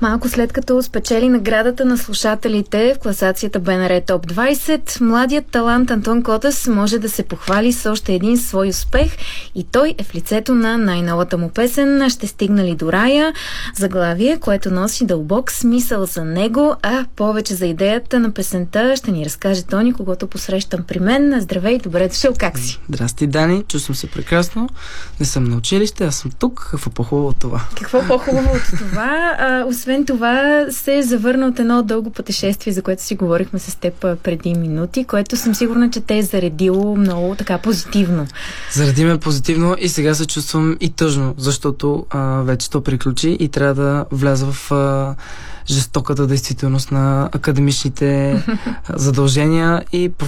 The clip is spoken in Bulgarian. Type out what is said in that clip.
Малко след като спечели наградата на слушателите в класацията БНР Топ 20, младият талант Антон Котас може да се похвали с още един свой успех и той е в лицето на най-новата му песен "Ще стигнали до рая", заглавие, което носи дълбок смисъл за него, а повече за идеята на песента ще ни разкаже Тони, когото посрещам при мен. Здравей, добре дошъл, как си? Здрасти, Дани, чувствам се прекрасно. Не съм на училище, аз съм тук. Какво по-хубаво от това? Какво по-хубаво от това? Освен това, се завърна от едно дълго пътешествие, за което си говорихме с теб преди минути, което съм сигурна, че те е заредило много така позитивно. Заради ме позитивно и сега се чувствам и тъжно, защото вече то приключи и трябва да вляза в жестоката действителност на академичните задължения и